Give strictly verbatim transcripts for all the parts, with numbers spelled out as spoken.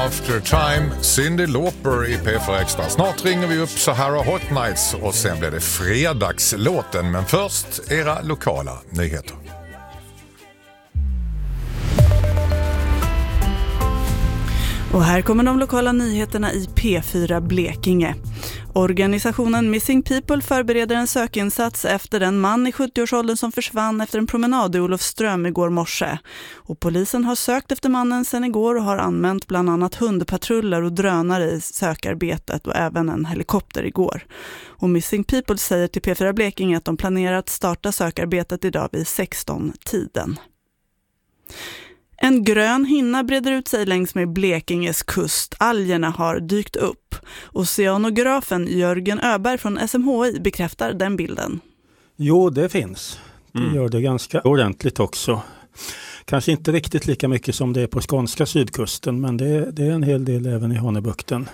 After Time, Cyndi Lauper i P fyra Extra. Snart ringer vi upp Sahara Hot Nights och sen blir det fredagslåten. Men först era lokala nyheter. Och här kommer de lokala nyheterna i P fyra Blekinge. Organisationen Missing People förbereder en sökinsats efter den man i sjuttioårsåldern som försvann efter en promenad i Olofström igår morse. Och polisen har sökt efter mannen sedan igår och har använt bland annat hundpatruller och drönare i sökarbetet och även en helikopter igår. Och Missing People säger till P fyra Blekinge att de planerar att starta sökarbetet idag vid sexton-tiden. En grön hinna breder ut sig längs med Blekinges kust. Algerna har dykt upp. Oceanografen Jörgen Öberg från S M H I bekräftar den bilden. Jo, det finns. Det mm. gör det ganska ordentligt också. Kanske inte riktigt lika mycket som det är på skånska sydkusten, men det, det är en hel del även i Hanöbukten.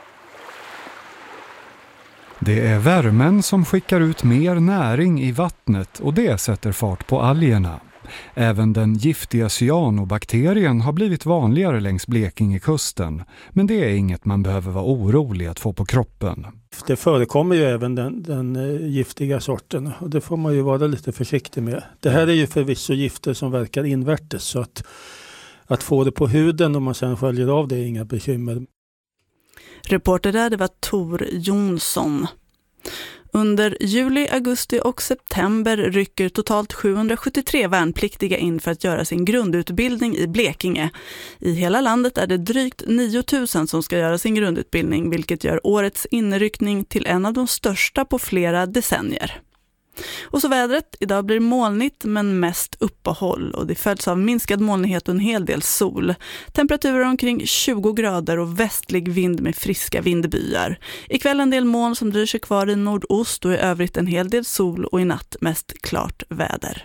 Det är värmen som skickar ut mer näring i vattnet och det sätter fart på algerna. Även den giftiga cyanobakterien har blivit vanligare längs Blekingekusten, men det är inget man behöver vara orolig att få på kroppen. Det förekommer ju även den, den giftiga sorten och det får man ju vara lite försiktig med. Det här är ju förvisso gifter som verkar invärtes, så att, att få det på huden om man sedan sköljer av det är inga bekymmer. Reporter där, det var Tor Jonsson. Under juli, augusti och september rycker totalt sjuhundrasjuttiotre värnpliktiga in för att göra sin grundutbildning i Blekinge. I hela landet är det drygt nio tusen som ska göra sin grundutbildning, vilket gör årets inryckning till en av de största på flera decennier. Och så vädret. Idag blir molnigt men mest uppehåll och det följs av minskad molnighet och en hel del sol. Temperaturer omkring tjugo grader och västlig vind med friska vindbyar. Ikväll en del moln som dryr sig kvar i nordost och i övrigt en hel del sol och i natt mest klart väder.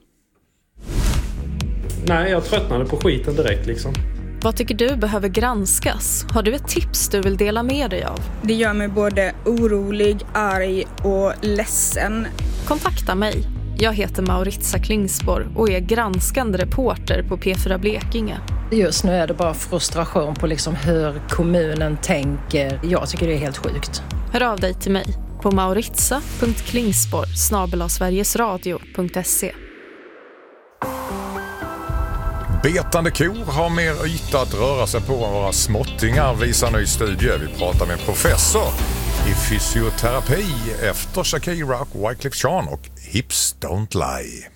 Nej, jag tröttnade på skiten direkt liksom. Vad tycker du behöver granskas? Har du ett tips du vill dela med dig av? Det gör mig både orolig, arg och ledsen. Kontakta mig. Jag heter Mauritza Klingsborg och är granskande reporter på P fyra Blekinge. Just nu är det bara frustration på liksom hur kommunen tänker. Jag tycker det är helt sjukt. Hör av dig till mig på mauritza punkt klingsborg snabel-a sverigesradio punkt se. Betande kor har mer yta att röra sig på än våra småttingar, visar ny studie. Vi pratar med en professor i fysioterapi efter Shakira och Wyclef Jean och Hips Don't Lie.